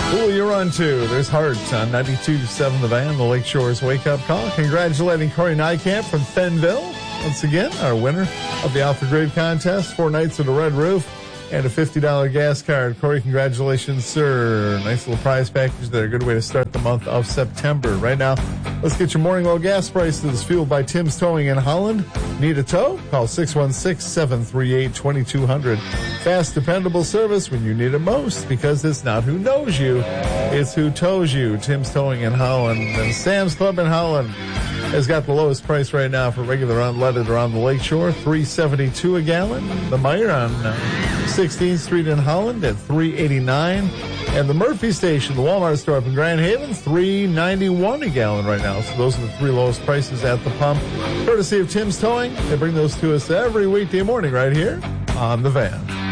Who will you run to? There's Heart on 92.7 The Van, the Lake Shore's wake-up call. Congratulating Corey Nykamp from Fenville. Once again, our winner of the Off the Grid contest. 4 nights with a red roof and a $50 gas card. Corey, congratulations, sir. Nice little prize package there. Good way to start the month of September. Right now, let's get your morning low gas prices fueled by Tim's Towing in Holland. Need a tow? Call 616-738-2200. Fast, dependable service when you need it most, because it's not who knows you, it's who tows you. Tim's Towing in Holland. And Sam's Club in Holland has got the lowest price right now for regular unleaded around the Lake Shore, $3.72 a gallon. The Meyer on 16th Street in Holland at $3.89. And the Murphy Station, the Walmart store up in Grand Haven, $3.91 a gallon right now. So those are the 3 lowest prices at the pump. Courtesy of Tim's Towing. They bring those to us every weekday morning right here on The Van.